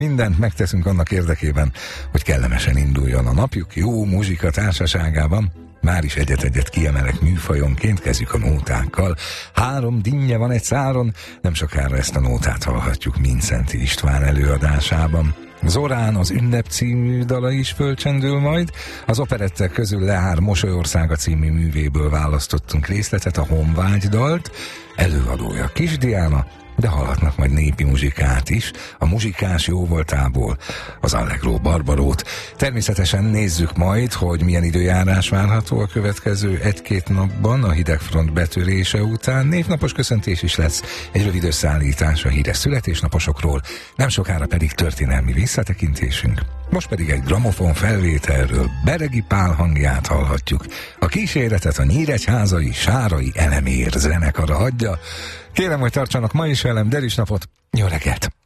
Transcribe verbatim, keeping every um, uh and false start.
Mindent megteszünk annak érdekében, hogy kellemesen induljon a napjuk jó muzsika társaságában. Már is egyet-egyet kiemelek műfajonként, kezdjük a nótákkal. Három dinnye van egy száron, nem sokára ezt a nótát hallhatjuk Mindszenty István előadásában. Zorán az Ünnep című dala is fölcsendül majd. Az operettek közül Lehár Mosolyországa című művéből választottunk részletet, a Honvágy dalt, előadója Kis Diana, de hallhatnak majd népi muzsikát is, a muzsikás jóvoltából, az Allegro Barbarót. Természetesen nézzük majd, hogy milyen időjárás várható a következő egy-két napban a hidegfront betörése után. Névnapos köszöntés is lesz, egy rövid összeállítás a híres születésnaposokról, nem sokára pedig történelmi visszatekintésünk. Most pedig egy gramofon felvételről Beregi Pál hangját hallhatjuk. A kíséretet a nyíregyházai Sárai Elemér zenekara adja. Kérem, hogy tartsanak ma is velem, Deris napot, jó reggelt!